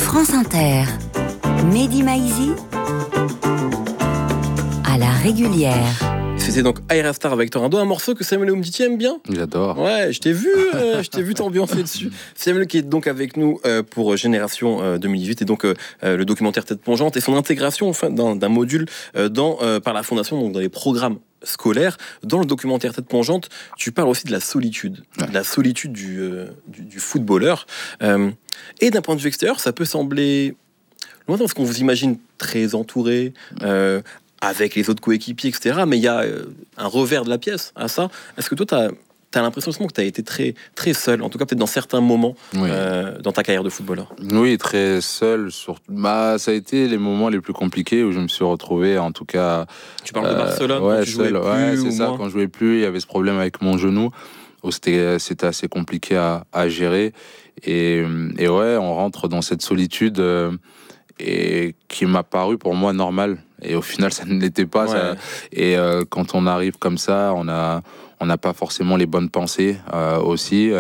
France Inter, Mehdi Maizi, à la régulière. C'était donc Ayra Starr avec Tornado, un morceau que Samuel Umtiti aime bien. J'adore. Ouais, je t'ai vu t'ambiancer dessus. Samuel qui est donc avec nous pour Génération 2018 et donc le documentaire Tête Plongeante et son intégration enfin, d'un module par la Fondation donc dans les programmes scolaires. Dans le documentaire Tête Plongeante, tu parles aussi de la solitude, de la solitude du footballeur. Et d'un point de vue extérieur, ça peut sembler lointain parce qu'on vous imagine très entouré. Avec les autres coéquipiers, etc. Mais il y a un revers de la pièce à ça. Est-ce que toi, tu as l'impression que tu as été très, très seul, en tout cas peut-être dans certains moments dans ta carrière de footballeur? Oui, très seul. Ça a été les moments les plus compliqués où je me suis retrouvé, en tout cas... Tu parles de Barcelone, ouais, quand tu jouais plus c'est ça, moins. quand je jouais plus, il y avait ce problème avec mon genou, où c'était assez compliqué à gérer. Et ouais, on rentre dans cette solitude... et qui m'a paru pour moi normal, et au final ça ne l'était pas. Ça. Et quand on arrive comme ça, on n'a pas forcément les bonnes pensées aussi,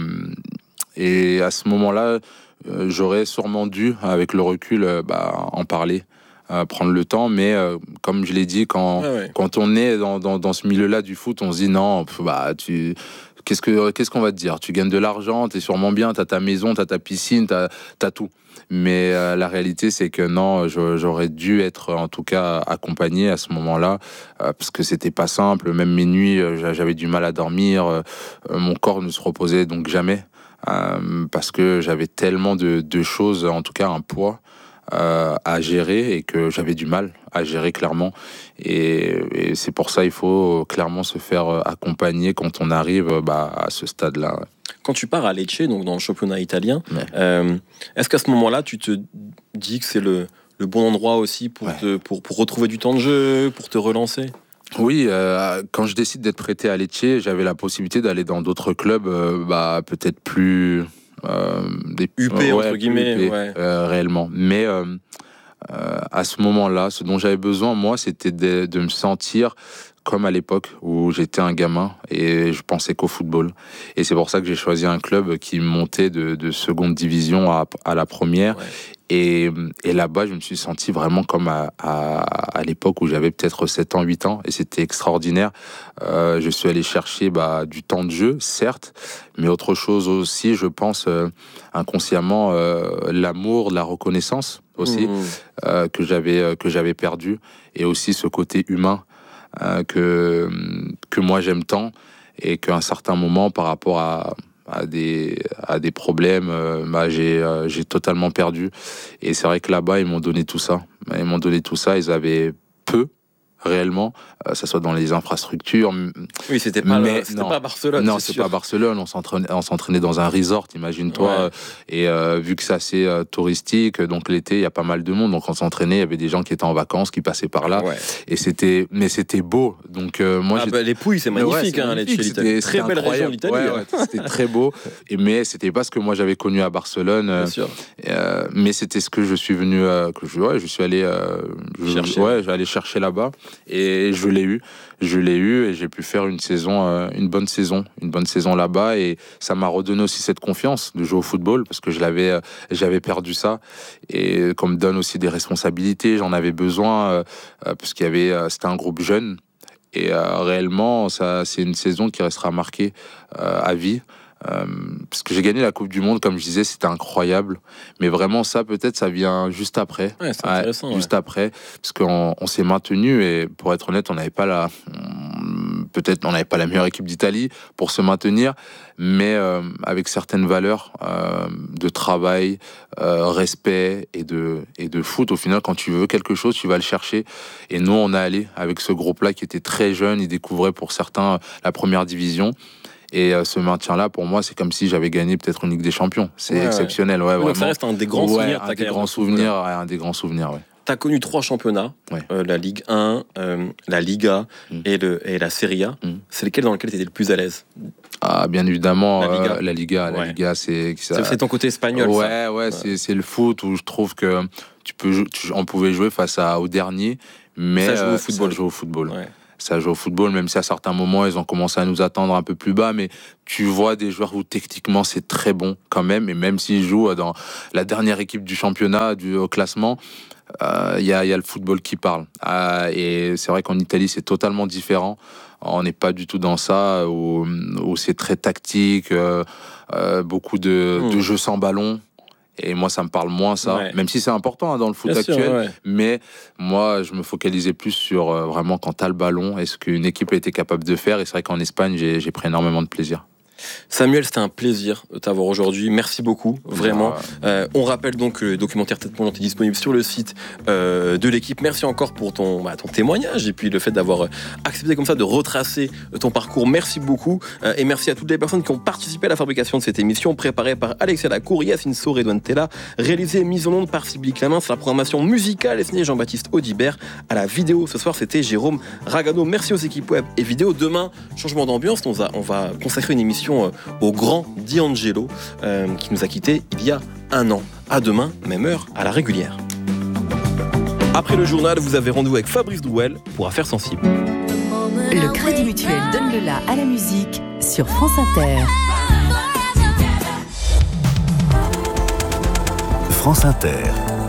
et à ce moment-là j'aurais sûrement dû, avec le recul, en parler, prendre le temps, mais comme je l'ai dit, quand on est dans ce milieu-là du foot, on se dit non, qu'est-ce qu'on va te dire? Tu gagnes de l'argent, t'es sûrement bien, t'as ta maison, t'as ta piscine, t'as tout. Mais la réalité, c'est que non, j'aurais dû être en tout cas accompagné à ce moment-là, parce que c'était pas simple. Même mes nuits, j'avais du mal à dormir. Mon corps ne se reposait donc jamais, parce que j'avais tellement de choses, en tout cas un poids à gérer, et que j'avais du mal à gérer clairement. Et c'est pour ça il faut clairement se faire accompagner quand on arrive à ce stade-là. Quand tu pars à Lecce, donc dans le championnat italien, est-ce qu'à ce moment-là, tu te dis que c'est le bon endroit aussi pour retrouver du temps de jeu, pour te relancer? Oui, quand je décide d'être prêté à Lecce, j'avais la possibilité d'aller dans d'autres clubs, peut-être plus... des UP, entre guillemets, réellement. Mais à ce moment-là, ce dont j'avais besoin, moi, c'était de me sentir comme à l'époque où j'étais un gamin et je pensais qu'au football. Et c'est pour ça que j'ai choisi un club qui montait de seconde division à la première. Et là-bas, je me suis senti vraiment comme à l'époque où j'avais peut-être 7 ans, 8 ans, et c'était extraordinaire. Je suis allé chercher du temps de jeu, certes, mais autre chose aussi, je pense, inconsciemment, l'amour, la reconnaissance aussi, que j'avais perdu, et aussi ce côté humain que moi j'aime tant, et qu'à un certain moment, par rapport à des problèmes, j'ai totalement perdu. Et c'est vrai que là-bas, ils m'ont donné tout ça. Ils avaient peu, réellement, ça soit dans les infrastructures. Oui, c'était pas Barcelone. Non, c'est pas Barcelone. On s'entraînait dans un resort, imagine-toi. Et vu que c'est assez touristique, donc l'été, il y a pas mal de monde. Donc on s'entraînait, il y avait des gens qui étaient en vacances, qui passaient par là. Et c'était beau. Donc moi, les Pouilles, c'est magnifique, l'Italie. Très belle région d'Italie. C'était très beau. Mais c'était pas ce que moi j'avais connu à Barcelone. Bien sûr. Mais c'était ce que je suis venu, je suis allé chercher là-bas. Et je l'ai eu, et j'ai pu faire une bonne saison là-bas, et ça m'a redonné aussi cette confiance de jouer au football, parce que j'avais perdu ça, et qu'on me donne aussi des responsabilités, j'en avais besoin, parce c'était un groupe jeune, et réellement c'est une saison qui restera marquée à vie. Parce que j'ai gagné la Coupe du Monde, comme je disais, c'était incroyable. Mais vraiment, ça vient juste après. C'est intéressant. Juste après, parce qu'on s'est maintenu, et pour être honnête, on n'avait pas la meilleure équipe d'Italie pour se maintenir, mais avec certaines valeurs de travail, respect et de foot. Au final, quand tu veux quelque chose, tu vas le chercher. Et nous, on est allé avec ce groupe-là qui était très jeune. Ils découvraient pour certains la première division. Et ce maintien-là, pour moi, c'est comme si j'avais gagné peut-être une Ligue des Champions. C'est exceptionnel, vraiment. Donc ça reste un des grands souvenirs. Un des grands souvenirs, ouais. T'as connu 3 championnats, la Ligue 1, la Liga et la Serie A. C'est lequel dans lequel tu étais le plus à l'aise? Bien évidemment, la Liga. Ouais. La Liga, c'est ton côté espagnol. C'est le foot où je trouve que on pouvait jouer face au dernier, mais ça joue au football. Ça joue au football. ça joue au football, même si à certains moments, ils ont commencé à nous attendre un peu plus bas. Mais tu vois des joueurs où techniquement, c'est très bon quand même. Et même s'ils jouent dans la dernière équipe du championnat, au classement, il y a le football qui parle. Et c'est vrai qu'en Italie, c'est totalement différent. On n'est pas du tout dans ça, où c'est très tactique, beaucoup de jeux sans ballon. Et moi, ça me parle moins, ça. Ouais. Même si c'est important dans le foot actuel. Sûr, ouais. Mais moi, je me focalisais plus sur vraiment quand t'as le ballon et ce qu'une équipe a été capable de faire. Et c'est vrai qu'en Espagne, j'ai pris énormément de plaisir. Samuel, c'était un plaisir de t'avoir aujourd'hui. Merci beaucoup, vraiment. On rappelle donc que le documentaire Tête Plongeante est disponible sur le site de l'équipe. Merci encore pour ton témoignage et puis le fait d'avoir accepté comme ça de retracer ton parcours. Merci beaucoup et merci à toutes les personnes qui ont participé à la fabrication de cette émission préparée par Alexia Lacour, Yacine Sour et Edouane Tella, réalisée et mise en onde par Sybille Clamin. C'est la programmation musicale et signée Jean-Baptiste Audibert. À la vidéo ce soir, c'était Jérôme Ragano. Merci aux équipes web et vidéo. Demain, changement d'ambiance. On va consacrer une émission au grand D'Angelo qui nous a quittés il y a un an. À demain, même heure, à la régulière. Après le journal, vous avez rendez-vous avec Fabrice Drouel pour Affaires sensibles. Le Crédit Mutuel donne le la à la musique sur France Inter. France Inter.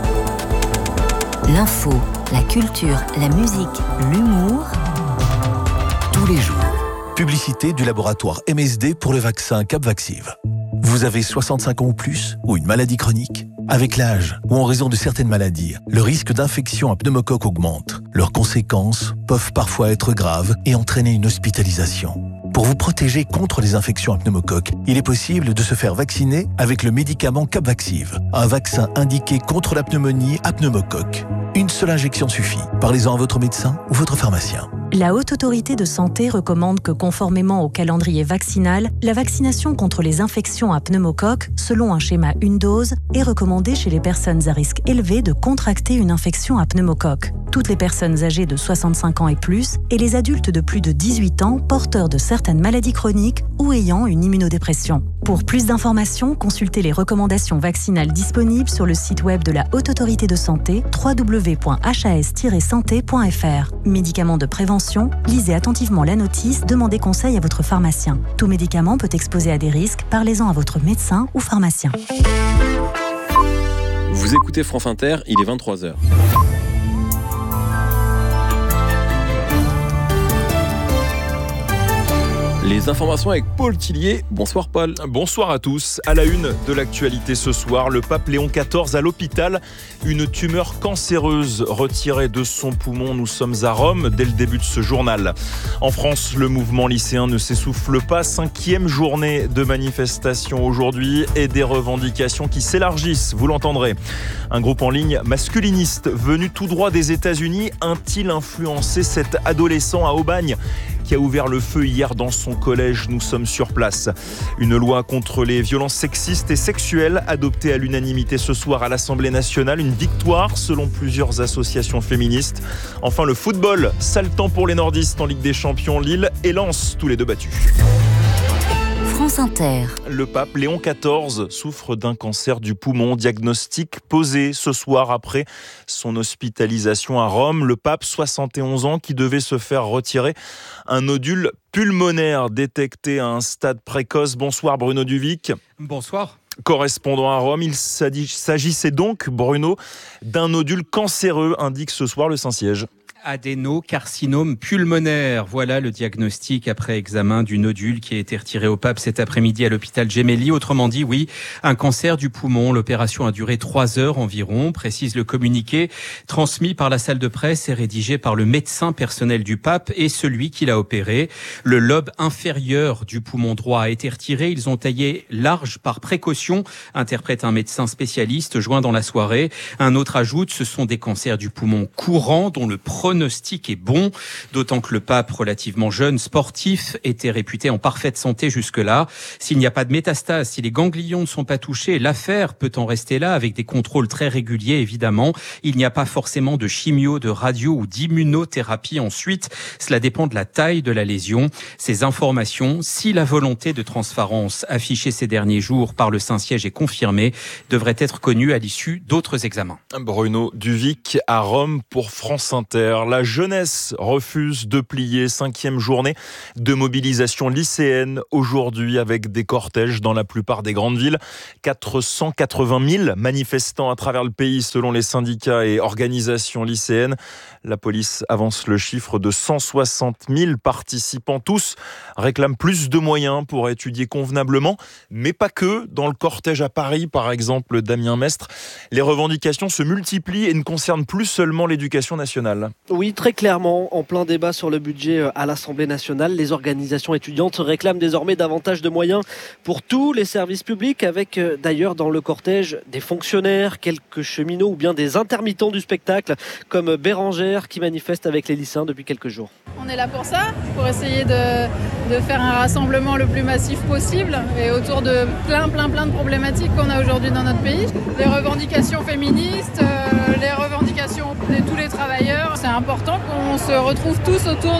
L'info, la culture, la musique, l'humour. Tous les jours. Publicité du laboratoire MSD pour le vaccin Capvaxive. Vous avez 65 ans ou plus ou une maladie chronique ? Avec l'âge ou en raison de certaines maladies, le risque d'infection à pneumocoque augmente. Leurs conséquences peuvent parfois être graves et entraîner une hospitalisation. Pour vous protéger contre les infections à pneumocoque, il est possible de se faire vacciner avec le médicament Capvaxive, un vaccin indiqué contre la pneumonie à pneumocoque. Une seule injection suffit. Parlez-en à votre médecin ou votre pharmacien. La Haute Autorité de Santé recommande que, conformément au calendrier vaccinal, la vaccination contre les infections à pneumocoque, selon un schéma une dose, est recommandée chez les personnes à risque élevé de contracter une infection à pneumocoque. Toutes les personnes âgées de 65 ans et plus, et les adultes de plus de 18 ans porteurs de certaines maladies chroniques ou ayant une immunodépression. Pour plus d'informations, consultez les recommandations vaccinales disponibles sur le site web de la Haute Autorité de Santé, www.has-santé.fr. Médicaments de prévention, lisez attentivement la notice, demandez conseil à votre pharmacien. Tout médicament peut exposer à des risques, parlez-en à votre médecin ou pharmacien. Vous écoutez France Inter, il est 23h. Les informations avec Paul Tillier. Bonsoir Paul. Bonsoir à tous. À la une de l'actualité ce soir, le pape Léon XIV à l'hôpital. Une tumeur cancéreuse retirée de son poumon. Nous sommes à Rome dès le début de ce journal. En France, le mouvement lycéen ne s'essouffle pas. 5e journée de manifestation aujourd'hui et des revendications qui s'élargissent, vous l'entendrez. Un groupe en ligne masculiniste venu tout droit des États-Unis a-t-il influencé cet adolescent à Aubagne qui a ouvert le feu hier dans son collège? Nous sommes sur place. Une loi contre les violences sexistes et sexuelles adoptée à l'unanimité ce soir à l'Assemblée nationale. Une victoire selon plusieurs associations féministes. Enfin le football, sale temps pour les nordistes en Ligue des Champions. Lille et Lens, tous les deux battus. France Inter. Le pape Léon XIV souffre d'un cancer du poumon, diagnostic posé ce soir après son hospitalisation à Rome. Le pape, 71 ans, qui devait se faire retirer un nodule pulmonaire détecté à un stade précoce. Bonsoir Bruno Duvic. Bonsoir. Correspondant à Rome, il s'agissait donc, Bruno, d'un nodule cancéreux, indique ce soir le Saint-Siège. Adénocarcinome pulmonaire. Voilà le diagnostic après examen du nodule qui a été retiré au pape cet après-midi à l'hôpital Gemelli. Autrement dit, oui, un cancer du poumon. L'opération a duré 3 heures environ, précise le communiqué transmis par la salle de presse et rédigé par le médecin personnel du pape et celui qui l'a opéré. Le lobe inférieur du poumon droit a été retiré. Ils ont taillé large par précaution, interprète un médecin spécialiste joint dans la soirée. Un autre ajoute, ce sont des cancers du poumon courants dont le pronostic est bon, d'autant que le pape, relativement jeune, sportif, était réputé en parfaite santé jusque-là. S'il n'y a pas de métastase, si les ganglions ne sont pas touchés, l'affaire peut en rester là, avec des contrôles très réguliers, évidemment. Il n'y a pas forcément de chimio, de radio ou d'immunothérapie ensuite. Cela dépend de la taille de la lésion. Ces informations, si la volonté de transparence affichée ces derniers jours par le Saint-Siège est confirmée, devraient être connues à l'issue d'autres examens. Bruno Duvic à Rome pour France Inter. La jeunesse refuse de plier. 5e journée de mobilisation lycéenne aujourd'hui avec des cortèges dans la plupart des grandes villes. 480 000 manifestants à travers le pays selon les syndicats et organisations lycéennes. La police avance le chiffre de 160 000 participants. Tous réclament plus de moyens pour étudier convenablement, mais pas que. Dans le cortège à Paris, par exemple, Damien Mestre, les revendications se multiplient et ne concernent plus seulement l'éducation nationale. Oui, très clairement, en plein débat sur le budget à l'Assemblée nationale, les organisations étudiantes réclament désormais davantage de moyens pour tous les services publics, avec d'ailleurs dans le cortège des fonctionnaires, quelques cheminots ou bien des intermittents du spectacle, comme Bérangère qui manifeste avec les lycéens depuis quelques jours. On est là pour ça, pour essayer de faire un rassemblement le plus massif possible et autour de plein de problématiques qu'on a aujourd'hui dans notre pays. Les revendications féministes, les revendications de tous les travailleurs. C'est important qu'on se retrouve tous autour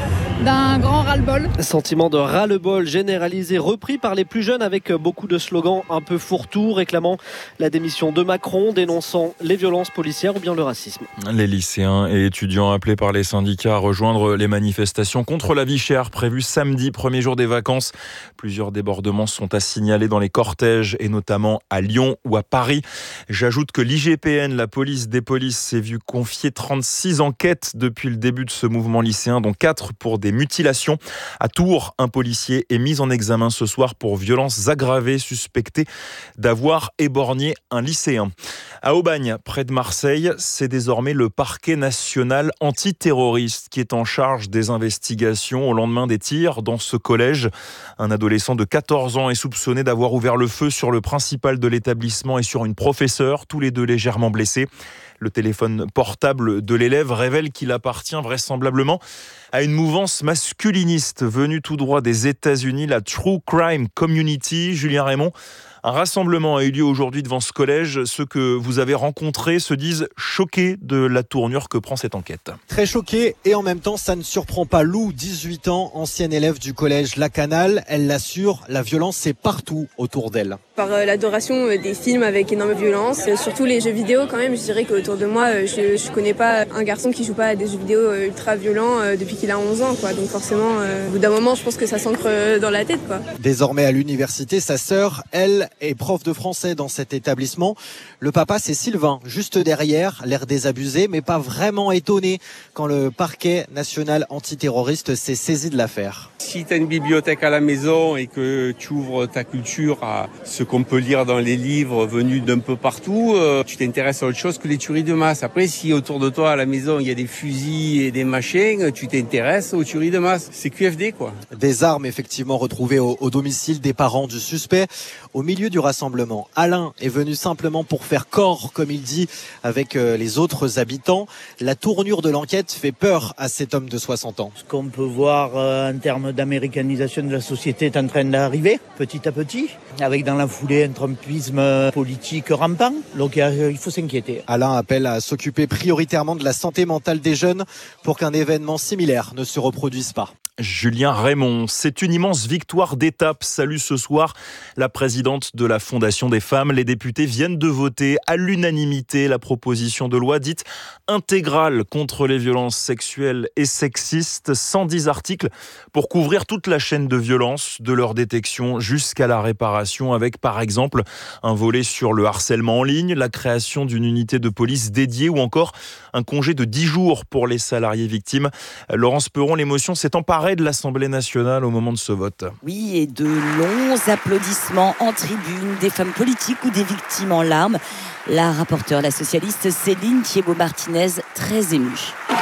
d'un grand ras-le-bol. Sentiment de ras-le-bol généralisé, repris par les plus jeunes avec beaucoup de slogans un peu fourre-tout, réclamant la démission de Macron, dénonçant les violences policières ou bien le racisme. Les lycéens et étudiants appelés par les syndicats à rejoindre les manifestations contre la vie chère prévues samedi, premier jour des vacances. Plusieurs débordements sont à signaler dans les cortèges et notamment à Lyon ou à Paris. J'ajoute que l'IGPN, la police des polices, s'est vu confier 36 enquêtes depuis le début de ce mouvement lycéen, dont 4 pour des mutilations. À Tours, un policier est mis en examen ce soir pour violences aggravées, suspecté d'avoir éborgné un lycéen. À Aubagne, près de Marseille, c'est désormais le parquet national antiterroriste qui est en charge des investigations au lendemain des tirs dans ce collège. Un adolescent de 14 ans est soupçonné d'avoir ouvert le feu sur le principal de l'établissement et sur une professeure, tous les deux légèrement blessés. Le téléphone portable de l'élève révèle qu'il appartient vraisemblablement à une mouvance masculiniste venue tout droit des États-Unis, la True Crime Community. Julien Raymond, un rassemblement a eu lieu aujourd'hui devant ce collège. Ceux que vous avez rencontrés se disent choqués de la tournure que prend cette enquête. Très choqués et en même temps, ça ne surprend pas Lou, 18 ans, ancienne élève du collège La Canale. Elle l'assure, la violence est partout autour d'elle. Par l'adoration des films avec énorme violence, surtout les jeux vidéo quand même. Je dirais qu'autour de moi, je connais pas un garçon qui joue pas à des jeux vidéo ultra violents depuis qu'il a 11 ans, quoi. Donc forcément, au bout d'un moment, je pense que ça s'ancre dans la tête, quoi. Désormais à l'université, sa sœur, elle, est prof de français dans cet établissement. Le papa, c'est Sylvain, juste derrière, l'air désabusé, mais pas vraiment étonné quand le parquet national antiterroriste s'est saisi de l'affaire. Si tu as une bibliothèque à la maison et que tu ouvres ta culture à ce qu'on peut lire dans les livres venus d'un peu partout, tu t'intéresses à autre chose que les tueries de masse. Après, si autour de toi, à la maison, il y a des fusils et des machins, tu t'intéresses aux tueries de masse. C'est QFD, quoi. Des armes effectivement retrouvées au domicile des parents du suspect. Au milieu du rassemblement, Alain est venu simplement pour faire corps, comme il dit, avec les autres habitants. La tournure de l'enquête fait peur à cet homme de 60 ans. Ce qu'on peut voir en termes d'américanisation de la société est en train d'arriver, petit à petit, avec dans la foulée un trumpisme politique rampant. Donc il faut s'inquiéter. Alain appelle à s'occuper prioritairement de la santé mentale des jeunes pour qu'un événement similaire ne se reproduise pas. Julien Raymond, c'est une immense victoire d'étape. Salue ce soir la présidente de la Fondation des femmes. Les députés viennent de voter à l'unanimité la proposition de loi dite intégrale contre les violences sexuelles et sexistes. 110 articles pour couvrir toute la chaîne de violence, de leur détection jusqu'à la réparation, avec par exemple un volet sur le harcèlement en ligne, la création d'une unité de police dédiée ou encore un congé de 10 jours pour les salariés victimes. Laurence Perron, l'émotion s'est emparée de l'Assemblée nationale au moment de ce vote. Oui, et de longs applaudissements en tribune, des femmes politiques ou des victimes en larmes. La rapporteure, la socialiste Céline Thiébaut-Martinez, très émue.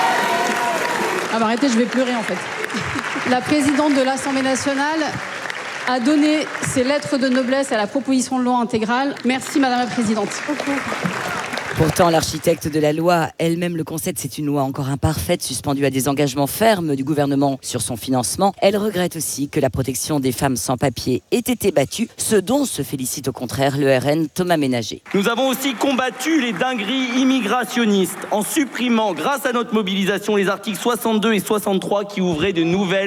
Ah bah arrêtez, je vais pleurer en fait. La présidente de l'Assemblée nationale a donné ses lettres de noblesse à la proposition de loi intégrale. Merci Madame la Présidente. Pourtant, l'architecte de la loi elle-même le concède, c'est une loi encore imparfaite, suspendue à des engagements fermes du gouvernement sur son financement. Elle regrette aussi que la protection des femmes sans papier ait été battue, ce dont se félicite au contraire le RN Thomas Ménager. Nous avons aussi combattu les dingueries immigrationnistes en supprimant, grâce à notre mobilisation, les articles 62 et 63 qui ouvraient de nouvelles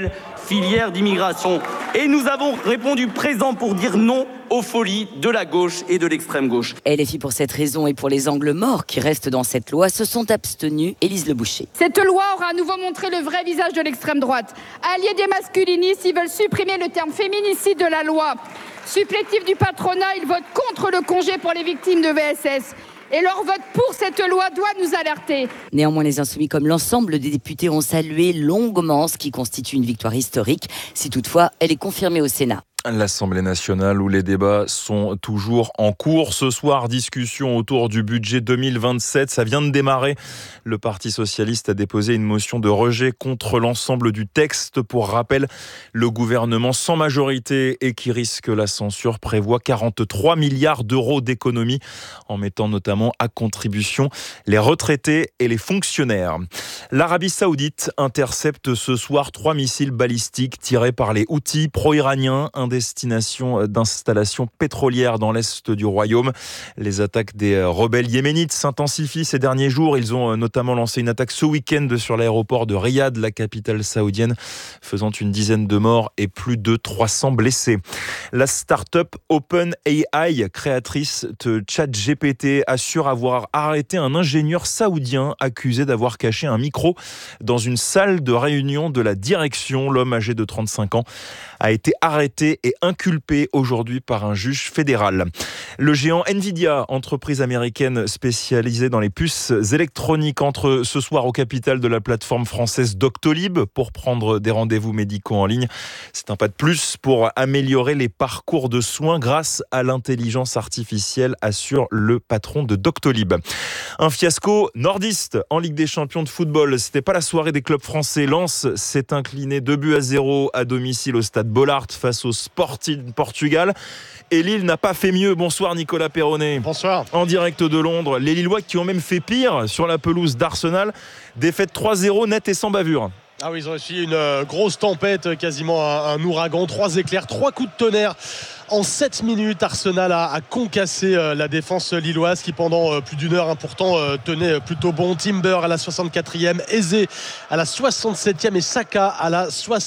filière d'immigration. Et nous avons répondu présent pour dire non aux folies de la gauche et de l'extrême gauche. LFI, pour cette raison et pour les angles morts qui restent dans cette loi, se sont abstenus. Élise Le Boucher. Cette loi aura à nouveau montré le vrai visage de l'extrême droite. Alliés des masculinistes, ils veulent supprimer le terme féminicide de la loi. Supplétifs du patronat, ils votent contre le congé pour les victimes de VSS. Et leur vote pour cette loi doit nous alerter. Néanmoins, les Insoumis, comme l'ensemble des députés, ont salué longuement ce qui constitue une victoire historique, si toutefois elle est confirmée au Sénat. L'Assemblée nationale où les débats sont toujours en cours. Ce soir, discussion autour du budget 2027. Ça vient de démarrer. Le Parti socialiste a déposé une motion de rejet contre l'ensemble du texte. Pour rappel, le gouvernement sans majorité et qui risque la censure prévoit 43 milliards d'euros d'économies en mettant notamment à contribution les retraités et les fonctionnaires. L'Arabie Saoudite intercepte ce soir 3 missiles balistiques tirés par les Houthis pro-iraniens, destination d'installations pétrolières dans l'est du royaume. Les attaques des rebelles yéménites s'intensifient ces derniers jours. Ils ont notamment lancé une attaque ce week-end sur l'aéroport de Riyad, la capitale saoudienne, faisant une dizaine de morts et plus de 300 blessés. La start-up OpenAI, créatrice de ChatGPT, assure avoir arrêté un ingénieur saoudien accusé d'avoir caché un micro dans une salle de réunion de la direction. L'homme âgé de 35 ans a été arrêté et inculpé aujourd'hui par un juge fédéral. Le géant Nvidia, entreprise américaine spécialisée dans les puces électroniques, entre ce soir au capital de la plateforme française Doctolib pour prendre des rendez-vous médicaux en ligne. C'est un pas de plus pour améliorer les parcours de soins grâce à l'intelligence artificielle, assure le patron de Doctolib. Un fiasco nordiste en Ligue des Champions de football. C'était pas la soirée des clubs français. Lens s'est incliné 2-0 à domicile au stade Bollaert face au Sporting Portugal. Et Lille n'a pas fait mieux. Bonsoir Nicolas Perronnet. Bonsoir. En direct de Londres. Les Lillois qui ont même fait pire sur la pelouse d'Arsenal. Défaite 3-0 nette et sans bavure. Ah oui, ils ont essuyé une grosse tempête, quasiment un ouragan, 3 éclairs, 3 coups de tonnerre. En 7 minutes, Arsenal a concassé la défense lilloise qui pendant plus d'une heure pourtant tenait plutôt bon. Timber à la 64e, Eze à la 67e et Saka à la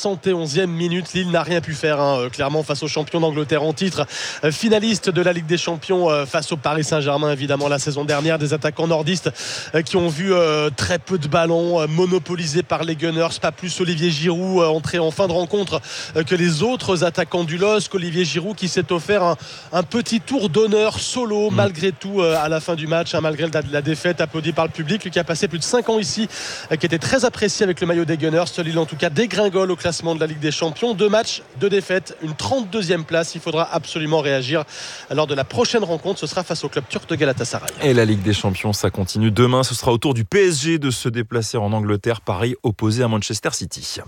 71e minute. Lille n'a rien pu faire clairement face aux champions d'Angleterre en titre, finaliste de la Ligue des Champions face au Paris Saint-Germain évidemment la saison dernière. Des attaquants nordistes qui ont vu très peu de ballons monopolisés par les Gunners. Pas plus Olivier Giroud entré en fin de rencontre que les autres attaquants du LOSC. Olivier Giroud qui s'est offert un petit tour d'honneur solo malgré tout à la fin du match, malgré la défaite, applaudi par le public. Lui qui a passé plus de 5 ans ici, qui était très apprécié avec le maillot des Gunners. Lille en tout cas dégringole au classement de la Ligue des Champions. 2 matchs, 2 défaites, une 32e place. Il faudra absolument réagir lors de la prochaine rencontre. Ce sera face au club turc de Galatasaray. Et la Ligue des Champions, ça continue. Demain, ce sera au tour du PSG de se déplacer en Angleterre. Paris opposé à Manchester City.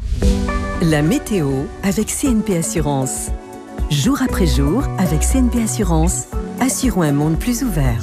La météo avec CNP Assurance. Jour après jour, avec CNP Assurance, assurons un monde plus ouvert.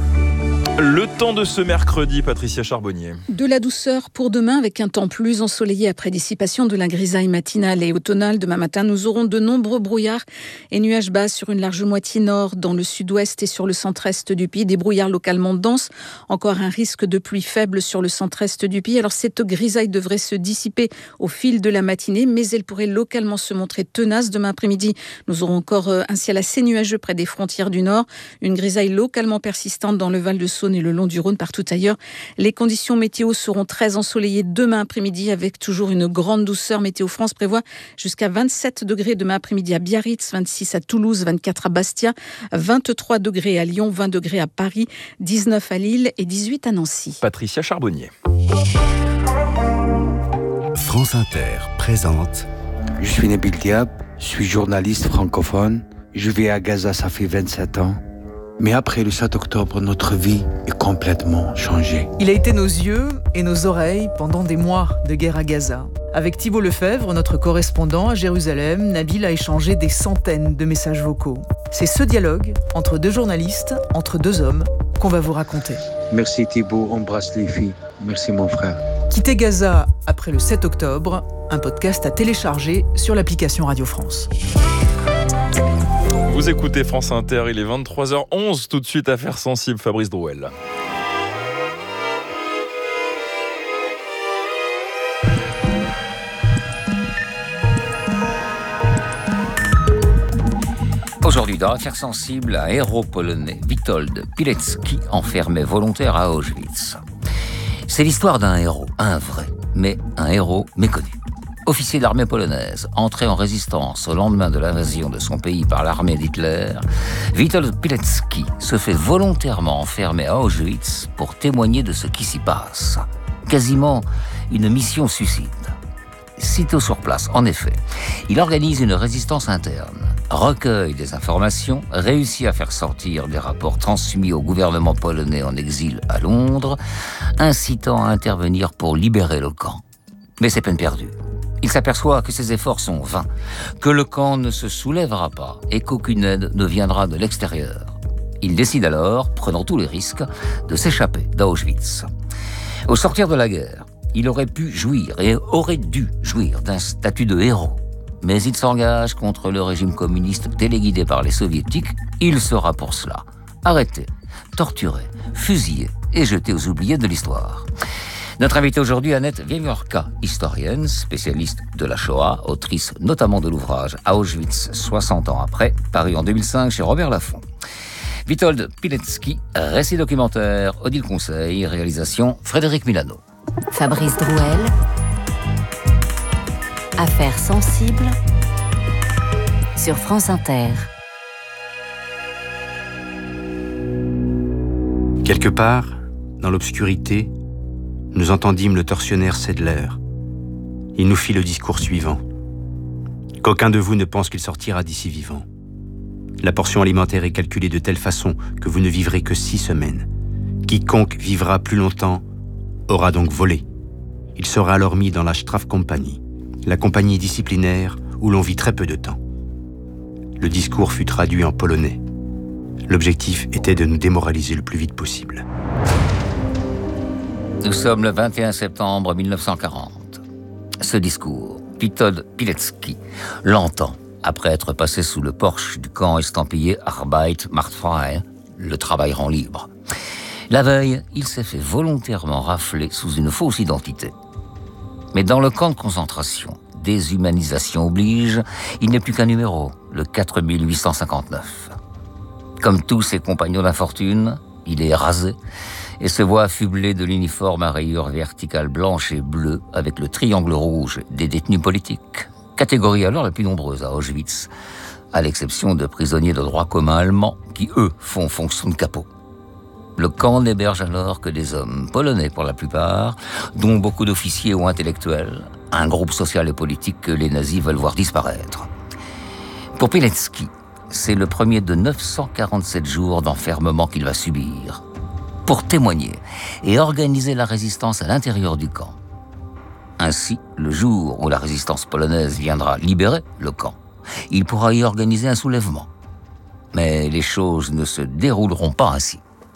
Le temps de ce mercredi, Patricia Charbonnier. De la douceur pour demain avec un temps plus ensoleillé après dissipation de la grisaille matinale et automnale. Demain matin, nous aurons de nombreux brouillards et nuages bas sur une large moitié nord, dans le sud-ouest et sur le centre-est du pays. Des brouillards localement denses. Encore un risque de pluie faible sur le centre-est du pays. Alors cette grisaille devrait se dissiper au fil de la matinée, mais elle pourrait localement se montrer tenace. Demain après-midi, nous aurons encore un ciel assez nuageux près des frontières du nord. Une grisaille localement persistante dans le Val-de-Saône et le long du Rhône. Partout ailleurs, les conditions météo seront très ensoleillées demain après-midi avec toujours une grande douceur. Météo France prévoit jusqu'à 27 degrés demain après-midi à Biarritz, 26 à Toulouse, 24 à Bastia, 23 degrés à Lyon, 20 degrés à Paris, 19 à Lille et 18 à Nancy. Patricia Charbonnier. France Inter présente. Je suis Nabil Diab, je suis journaliste francophone. Je vis à Gaza, ça fait 27 ans. Mais après le 7 octobre, notre vie est complètement changée. Il a été nos yeux et nos oreilles pendant des mois de guerre à Gaza. Avec Thibault Lefebvre, notre correspondant à Jérusalem, Nabil a échangé des centaines de messages vocaux. C'est ce dialogue entre 2 journalistes, entre 2 hommes, qu'on va vous raconter. Merci Thibault, embrasse les filles. Merci mon frère. Quitter Gaza après le 7 octobre, un podcast à télécharger sur l'application Radio France. Vous écoutez France Inter, il est 23h11, tout de suite Affaires sensibles, Fabrice Drouel. Aujourd'hui, dans l'affaire sensible, un héros polonais, Witold Pilecki, enfermé volontaire à Auschwitz. C'est l'histoire d'un héros, un vrai, mais un héros méconnu. Officier d'armée polonaise, entré en résistance au lendemain de l'invasion de son pays par l'armée d'Hitler, Witold Pilecki se fait volontairement enfermer à Auschwitz pour témoigner de ce qui s'y passe. Quasiment une mission suicide. Sitôt sur place, en effet, il organise une résistance interne, recueille des informations, réussit à faire sortir des rapports transmis au gouvernement polonais en exil à Londres, incitant à intervenir pour libérer le camp. Mais c'est peine perdue. Il s'aperçoit que ses efforts sont vains, que le camp ne se soulèvera pas et qu'aucune aide ne viendra de l'extérieur. Il décide alors, prenant tous les risques, de s'échapper d'Auschwitz. Au sortir de la guerre, il aurait pu jouir et aurait dû jouir d'un statut de héros. Mais il s'engage contre le régime communiste téléguidé par les soviétiques. Il sera pour cela arrêté, torturé, fusillé et jeté aux oubliés de l'histoire. Notre invitée aujourd'hui, Annette Wiewiórka, historienne, spécialiste de la Shoah, autrice notamment de l'ouvrage Auschwitz 60 ans après, paru en 2005 chez Robert Laffont. Witold Pilecki, récit documentaire, Odile Conseil, réalisation Frédéric Milano. Fabrice Drouel, Affaires sensibles sur France Inter. Quelque part, dans l'obscurité, nous entendîmes le tortionnaire Sedler. Il nous fit le discours suivant. Qu'aucun de vous ne pense qu'il sortira d'ici vivant. La portion alimentaire est calculée de telle façon que vous ne vivrez que 6 semaines. Quiconque vivra plus longtemps aura donc volé. Il sera alors mis dans la Strafkompanie, la compagnie disciplinaire où l'on vit très peu de temps. Le discours fut traduit en polonais. L'objectif était de nous démoraliser le plus vite possible. Nous sommes le 21 septembre 1940. Ce discours, Witold Pilecki l'entend après être passé sous le porche du camp estampillé Arbeit macht frei, le travail rend libre. La veille, il s'est fait volontairement rafler sous une fausse identité. Mais dans le camp de concentration, déshumanisation oblige, il n'est plus qu'un numéro, le 4859. Comme tous ses compagnons d'infortune, il est rasé et se voit affublé de l'uniforme à rayures verticales blanches et bleues avec le triangle rouge des détenus politiques, catégorie alors la plus nombreuse à Auschwitz, à l'exception de prisonniers de droit commun allemands qui, eux, font fonction de capot. Le camp n'héberge alors que des hommes polonais pour la plupart, dont beaucoup d'officiers ou intellectuels, un groupe social et politique que les nazis veulent voir disparaître. Pour Pilecki, c'est le premier de 947 jours d'enfermement qu'il va subir, pour témoigner et organiser la résistance à l'intérieur du camp. Ainsi, le jour où la résistance polonaise viendra libérer le camp, il pourra y organiser un soulèvement. Mais les choses ne se dérouleront pas ainsi.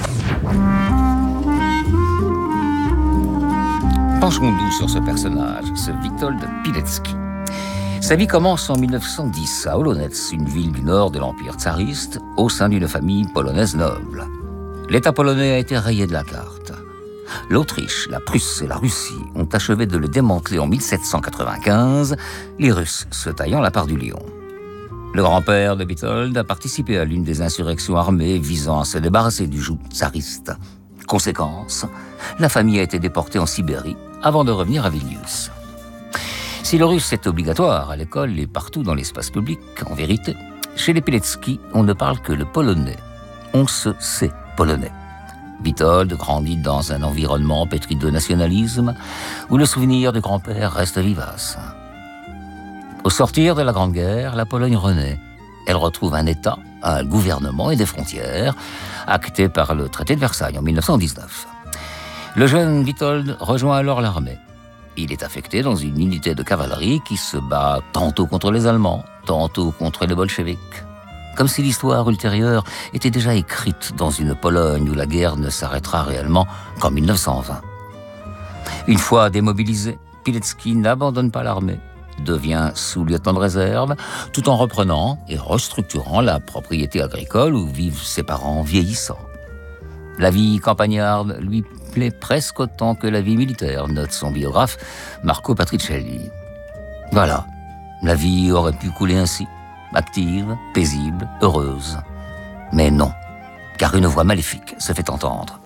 Penchons-nous sur ce personnage, ce Witold Pilecki. Sa vie commence en 1910 à Olonets, une ville du nord de l'Empire tsariste, au sein d'une famille polonaise noble. L'État polonais a été rayé de la carte. L'Autriche, la Prusse et la Russie ont achevé de le démanteler en 1795, les Russes se taillant la part du lion. Le grand-père de Witold a participé à l'une des insurrections armées visant à se débarrasser du joug tsariste. Conséquence, la famille a été déportée en Sibérie avant de revenir à Vilnius. Si le russe est obligatoire à l'école et partout dans l'espace public, en vérité, chez les Pilecki, on ne parle que le polonais. On se sait polonais. Witold grandit dans un environnement pétri de nationalisme où le souvenir du grand-père reste vivace. Au sortir de la Grande Guerre, la Pologne renaît. Elle retrouve un État, un gouvernement et des frontières, actés par le traité de Versailles en 1919. Le jeune Witold rejoint alors l'armée. Il est affecté dans une unité de cavalerie qui se bat tantôt contre les Allemands, tantôt contre les bolcheviks. Comme si l'histoire ultérieure était déjà écrite dans une Pologne où la guerre ne s'arrêtera réellement qu'en 1920. Une fois démobilisé, Pilecki n'abandonne pas l'armée, devient sous-lieutenant de réserve, tout en reprenant et restructurant la propriété agricole où vivent ses parents vieillissants. La vie campagnarde lui plaît presque autant que la vie militaire, note son biographe Marco Patricelli. Voilà, la vie aurait pu couler ainsi. active, paisible, heureuse. Mais non, car une voix maléfique se fait entendre.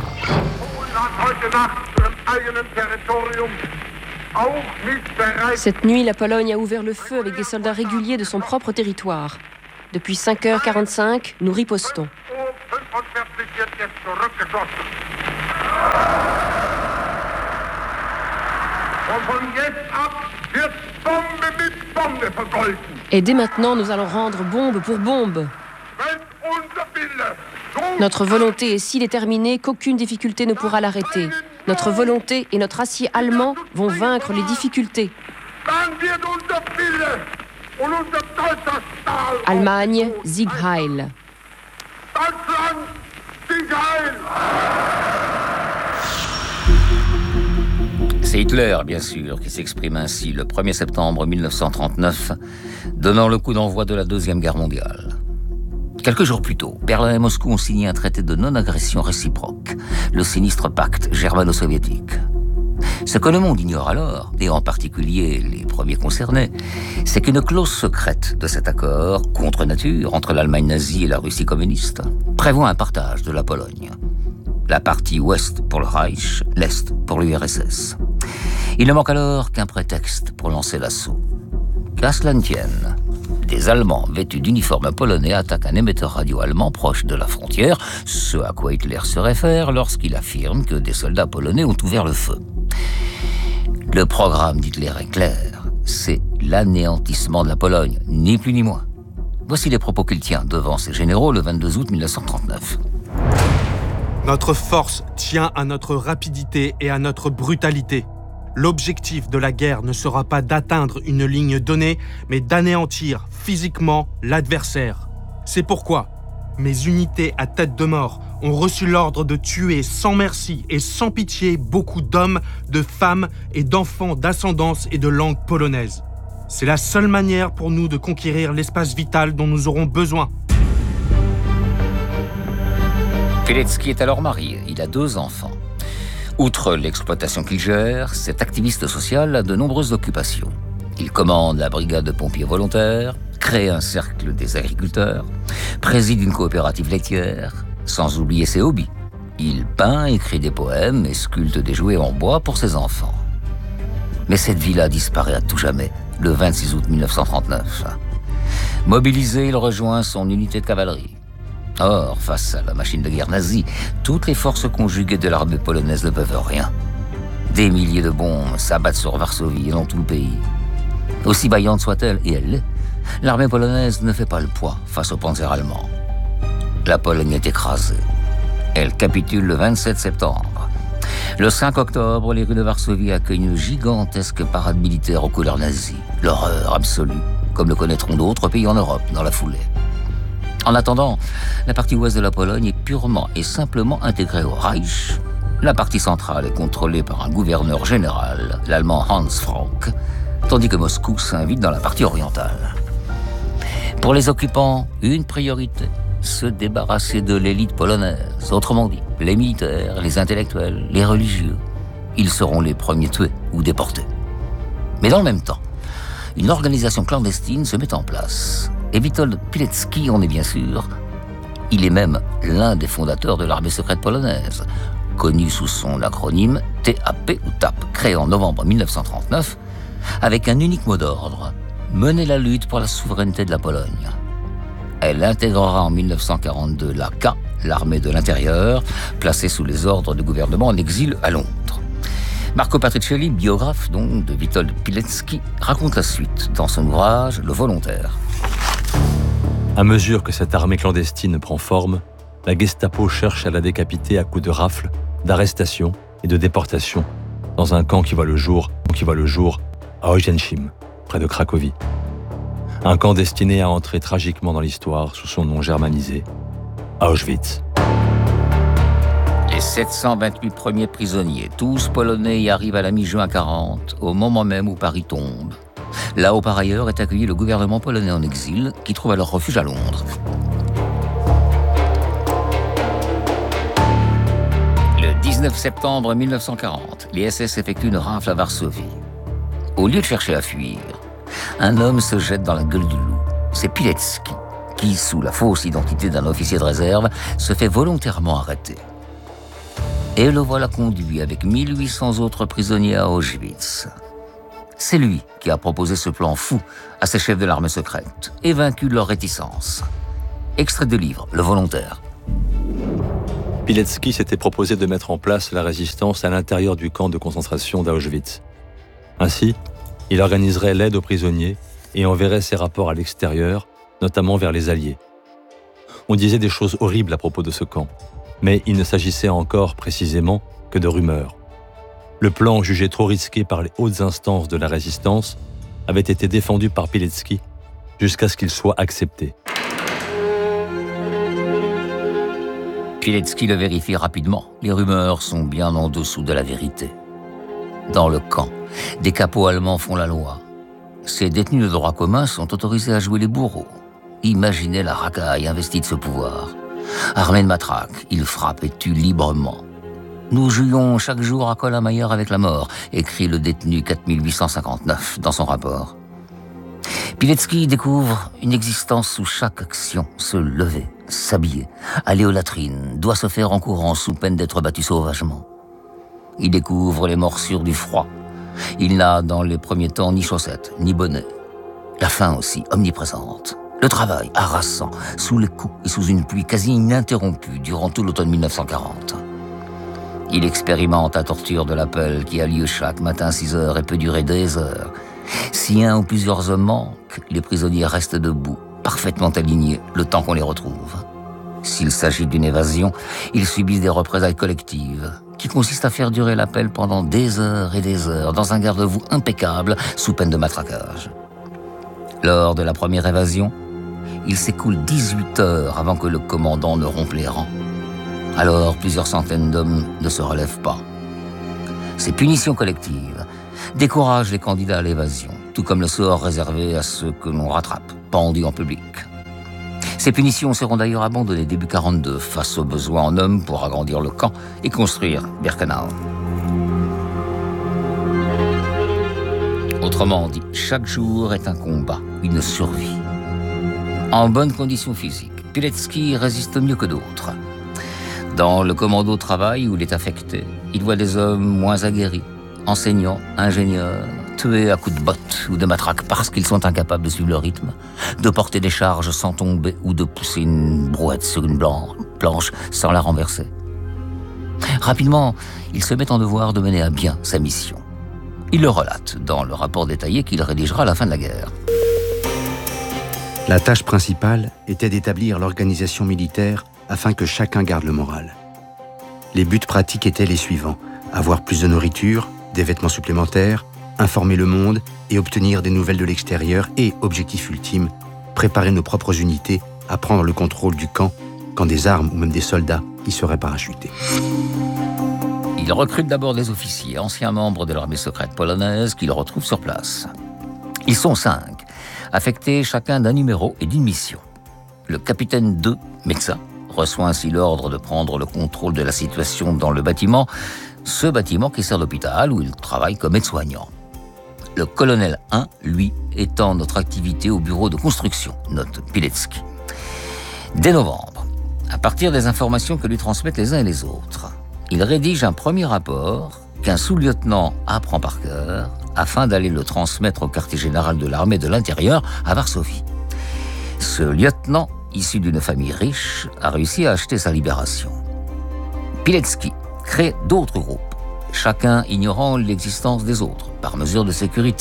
Cette nuit, la Pologne a ouvert le feu avec des soldats réguliers de son propre territoire. Depuis 5h45, nous ripostons. Et dès maintenant, nous allons rendre bombe pour bombe. Notre volonté est si déterminée qu'aucune difficulté ne pourra l'arrêter. Notre volonté et notre acier allemand vont vaincre les difficultés. Allemagne, Sieg Heil. C'est Hitler, bien sûr, qui s'exprime ainsi le 1er septembre 1939, donnant le coup d'envoi de la Deuxième Guerre mondiale. Quelques jours plus tôt, Berlin et Moscou ont signé un traité de non-agression réciproque, le sinistre pacte germano-soviétique. Ce que le monde ignore alors, et en particulier les premiers concernés, c'est qu'une clause secrète de cet accord, contre nature, entre l'Allemagne nazie et la Russie communiste, prévoit un partage de la Pologne. La partie ouest pour le Reich, l'est pour l'URSS. Il ne manque alors qu'un prétexte pour lancer l'assaut. Qu'à cela ne tienne, des Allemands vêtus d'uniformes polonais attaquent un émetteur radio allemand proche de la frontière, ce à quoi Hitler se réfère lorsqu'il affirme que des soldats polonais ont ouvert le feu. Le programme d'Hitler est clair, c'est l'anéantissement de la Pologne, ni plus ni moins. Voici les propos qu'il tient devant ses généraux le 22 août 1939. Notre force tient à notre rapidité et à notre brutalité. L'objectif de la guerre ne sera pas d'atteindre une ligne donnée, mais d'anéantir physiquement l'adversaire. C'est pourquoi mes unités à tête de mort ont reçu l'ordre de tuer sans merci et sans pitié beaucoup d'hommes, de femmes et d'enfants d'ascendance et de langue polonaise. C'est la seule manière pour nous de conquérir l'espace vital dont nous aurons besoin. Pilecki est alors marié, il a 2 enfants. Outre l'exploitation qu'il gère, cet activiste social a de nombreuses occupations. Il commande la brigade de pompiers volontaires, crée un cercle des agriculteurs, préside une coopérative laitière, sans oublier ses hobbies. Il peint, écrit des poèmes et sculpte des jouets en bois pour ses enfants. Mais cette vie-là disparaît à tout jamais, le 26 août 1939. Mobilisé, il rejoint son unité de cavalerie. Or, face à la machine de guerre nazie, toutes les forces conjuguées de l'armée polonaise ne peuvent rien. Des milliers de bombes s'abattent sur Varsovie et dans tout le pays. Aussi vaillante soit-elle, et elle l'est, l'armée polonaise ne fait pas le poids face au panzer allemand. La Pologne est écrasée. Elle capitule le 27 septembre. Le 5 octobre, les rues de Varsovie accueillent une gigantesque parade militaire aux couleurs nazies. L'horreur absolue, comme le connaîtront d'autres pays en Europe dans la foulée. En attendant, la partie ouest de la Pologne est purement et simplement intégrée au Reich. La partie centrale est contrôlée par un gouverneur général, l'allemand Hans Frank, tandis que Moscou s'invite dans la partie orientale. Pour les occupants, une priorité, se débarrasser de l'élite polonaise, autrement dit, les militaires, les intellectuels, les religieux. Ils seront les premiers tués ou déportés. Mais dans le même temps, une organisation clandestine se met en place. Et Witold Pilecki en est bien sûr. Il est même l'un des fondateurs de l'armée secrète polonaise, connu sous son acronyme TAP ou TAP, créé en novembre 1939, avec un unique mot d'ordre, mener la lutte pour la souveraineté de la Pologne. Elle intégrera en 1942 l'AK, l'armée de l'intérieur, placée sous les ordres du gouvernement en exil à Londres. Marco Patricelli, biographe donc de Witold Pilecki, raconte la suite dans son ouvrage Le Volontaire. À mesure que cette armée clandestine prend forme, la Gestapo cherche à la décapiter à coups de rafles, d'arrestations et de déportations dans un camp qui voit le jour à Oświęcim, près de Cracovie. Un camp destiné à entrer tragiquement dans l'histoire sous son nom germanisé, Auschwitz. Les 728 premiers prisonniers, tous polonais, y arrivent à la mi-juin 40, au moment même où Paris tombe. Là-haut, par ailleurs, est accueilli le gouvernement polonais en exil, qui trouve alors refuge à Londres. Le 19 septembre 1940, les SS effectuent une rafle à Varsovie. Au lieu de chercher à fuir, un homme se jette dans la gueule du loup. c'est Pilecki qui, sous la fausse identité d'un officier de réserve, se fait volontairement arrêter. Et le voilà conduit avec 1800 autres prisonniers à Auschwitz. C'est lui qui a proposé ce plan fou à ses chefs de l'armée secrète et vaincu leur réticence. Extrait de livre, Le Volontaire. Pilecki s'était proposé de mettre en place la résistance à l'intérieur du camp de concentration d'Auschwitz. Ainsi, il organiserait l'aide aux prisonniers et enverrait ses rapports à l'extérieur, notamment vers les Alliés. On disait des choses horribles à propos de ce camp, mais il ne s'agissait encore précisément que de rumeurs. Le plan, jugé trop risqué par les hautes instances de la résistance, avait été défendu par Pilecki jusqu'à ce qu'il soit accepté. Pilecki le vérifie rapidement. Les rumeurs sont bien en dessous de la vérité. Dans le camp, des capots allemands font la loi. Ces détenus de droit commun sont autorisés à jouer les bourreaux. Imaginez la racaille investie de ce pouvoir. Armés de matraques, ils frappent et tuent librement. Nous jouions chaque jour à Kolamayer avec la mort, écrit le détenu 4859 dans son rapport. Pilecki découvre une existence sous chaque action, se lever, s'habiller, aller aux latrines, doit se faire en courant sous peine d'être battu sauvagement. Il découvre les morsures du froid. Il n'a dans les premiers temps ni chaussettes, ni bonnet. La faim aussi, omniprésente. Le travail, harassant, sous les coups et sous une pluie quasi ininterrompue durant tout l'automne 1940. Il expérimente la torture de l'appel qui a lieu chaque matin à 6 heures et peut durer des heures. Si un ou plusieurs hommes manquent, les prisonniers restent debout, parfaitement alignés, le temps qu'on les retrouve. S'il s'agit d'une évasion, ils subissent des représailles collectives, qui consistent à faire durer l'appel pendant des heures et des heures, dans un garde-à-vous impeccable, sous peine de matraquage. Lors de la première évasion, il s'écoule 18 heures avant que le commandant ne rompe les rangs. Alors, plusieurs centaines d'hommes ne se relèvent pas. Ces punitions collectives découragent les candidats à l'évasion, tout comme le sort réservé à ceux que l'on rattrape, pendus en public. Ces punitions seront d'ailleurs abandonnées début 1942 face aux besoins en hommes pour agrandir le camp et construire Birkenau. Autrement dit, chaque jour est un combat, une survie. En bonne condition physique, Pilecki résiste mieux que d'autres. Dans le commando de travail où il est affecté, il voit des hommes moins aguerris, enseignants, ingénieurs, tués à coups de bottes ou de matraques parce qu'ils sont incapables de suivre le rythme, de porter des charges sans tomber ou de pousser une brouette sur une planche sans la renverser. Rapidement, il se met en devoir de mener à bien sa mission. Il le relate dans le rapport détaillé qu'il rédigera à la fin de la guerre. La tâche principale était d'établir l'organisation militaire afin que chacun garde le moral. Les buts pratiques étaient les suivants: avoir plus de nourriture, des vêtements supplémentaires, informer le monde et obtenir des nouvelles de l'extérieur et, objectif ultime, préparer nos propres unités à prendre le contrôle du camp quand des armes ou même des soldats y seraient parachutés. Il recrute d'abord des officiers, anciens membres de l'armée secrète polonaise qu'il retrouve sur place. Ils sont 5, affectés chacun d'un numéro et d'une mission. Le capitaine 2, médecin, reçoit ainsi l'ordre de prendre le contrôle de la situation dans le bâtiment, ce bâtiment qui sert d'hôpital où il travaille comme aide-soignant. Le colonel 1, lui, étend notre activité au bureau de construction, note Pilecki. Dès novembre, à partir des informations que lui transmettent les uns et les autres, il rédige un premier rapport qu'un sous-lieutenant apprend par cœur afin d'aller le transmettre au quartier général de l'armée de l'intérieur à Varsovie. Ce lieutenant, issu d'une famille riche, a réussi à acheter sa libération. Pilecki crée d'autres groupes, chacun ignorant l'existence des autres, par mesure de sécurité.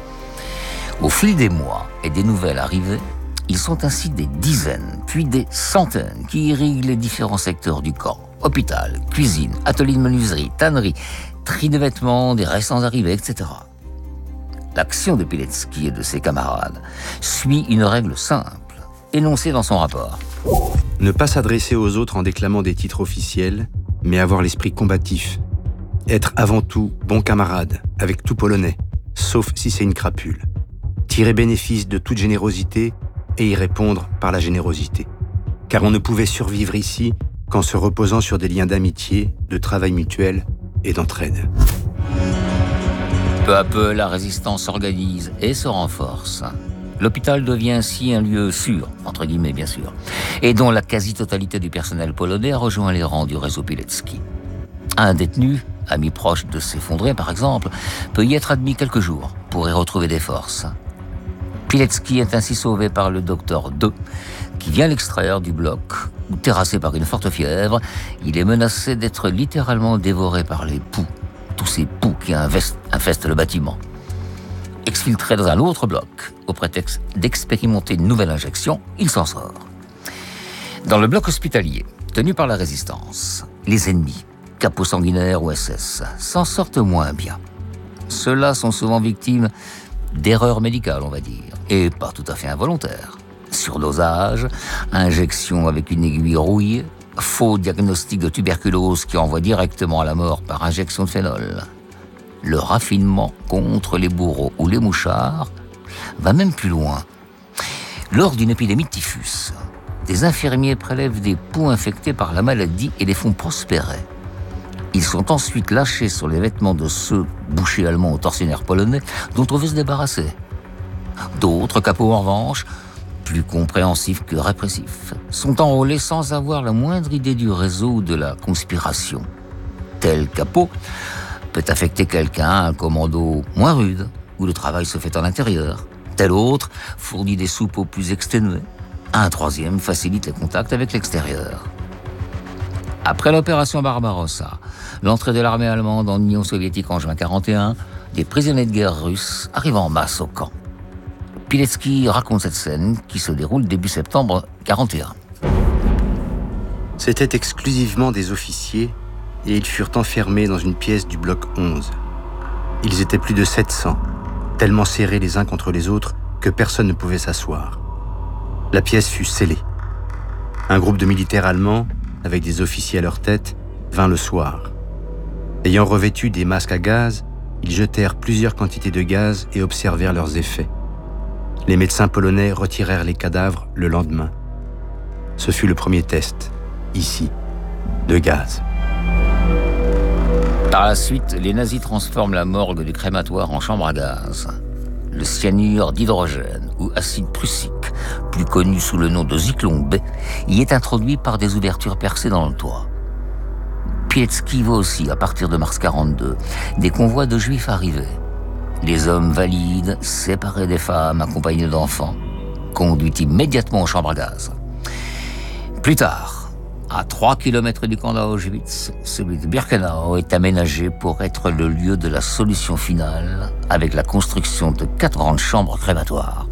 Au fil des mois et des nouvelles arrivées, ils sont ainsi des dizaines, puis des centaines qui irriguent les différents secteurs du camp. Hôpital, cuisine, atelier de menuiserie, tannerie, tri de vêtements, des récents arrivés, etc. L'action de Pilecki et de ses camarades suit une règle simple, énoncée dans son rapport. Ne pas s'adresser aux autres en déclamant des titres officiels, mais avoir l'esprit combatif. Être avant tout bon camarade, avec tout Polonais, sauf si c'est une crapule. Tirer bénéfice de toute générosité et y répondre par la générosité. Car on ne pouvait survivre ici qu'en se reposant sur des liens d'amitié, de travail mutuel et d'entraide. Peu à peu, la résistance s'organise et se renforce. L'hôpital devient ainsi un lieu sûr, entre guillemets bien sûr, et dont la quasi-totalité du personnel polonais a rejoint les rangs du réseau Pilecki. Un détenu, ami proche de s'effondrer par exemple, peut y être admis quelques jours pour y retrouver des forces. Pilecki est ainsi sauvé par le docteur 2, qui vient l'extraire du bloc, où terrassé par une forte fièvre, il est menacé d'être littéralement dévoré par les poux, tous ces poux qui infestent le bâtiment. Exfiltré dans un autre bloc, au prétexte d'expérimenter une nouvelle injection, il s'en sort. Dans le bloc hospitalier, tenu par la résistance, les ennemis, capots sanguinaires ou SS, s'en sortent moins bien. Ceux-là sont souvent victimes d'erreurs médicales, on va dire, et pas tout à fait involontaires. Surdosage, injection avec une aiguille rouillée, faux diagnostic de tuberculose qui envoie directement à la mort par injection de phénol. Le raffinement contre les bourreaux ou les mouchards va même plus loin. Lors d'une épidémie de typhus, des infirmiers prélèvent des poux infectés par la maladie et les font prospérer. Ils sont ensuite lâchés sur les vêtements de ceux, bouchers allemands ou tortionnaires polonais, dont on veut se débarrasser. D'autres capots, en revanche, plus compréhensifs que répressifs, sont enrôlés sans avoir la moindre idée du réseau ou de la conspiration. Tel capot peut affecter quelqu'un à un commando moins rude, où le travail se fait en intérieur. Tel autre fournit des soupes aux plus exténués. Un troisième facilite les contacts avec l'extérieur. Après l'opération Barbarossa, l'entrée de l'armée allemande en Union soviétique en juin 1941, des prisonniers de guerre russes arrivent en masse au camp. Pilecki raconte cette scène qui se déroule début septembre 1941. C'étaient exclusivement des officiers et ils furent enfermés dans une pièce du bloc 11. Ils étaient plus de 700, tellement serrés les uns contre les autres que personne ne pouvait s'asseoir. La pièce fut scellée. Un groupe de militaires allemands, avec des officiers à leur tête, vint le soir. Ayant revêtu des masques à gaz, ils jetèrent plusieurs quantités de gaz et observèrent leurs effets. Les médecins polonais retirèrent les cadavres le lendemain. Ce fut le premier test, ici, de gaz. Par la suite, les nazis transforment la morgue du crématoire en chambre à gaz. Le cyanure d'hydrogène ou acide prussique, plus connu sous le nom de Zyklon B, y est introduit par des ouvertures percées dans le toit. Pilecki voit aussi, à partir de mars 1942, des convois de juifs arriver. Les hommes valides, séparés des femmes, accompagnés d'enfants, conduits immédiatement aux chambres à gaz. Plus tard, à 3 km du camp d'Auschwitz, celui de Birkenau est aménagé pour être le lieu de la solution finale, avec la construction de 4 grandes chambres crématoires.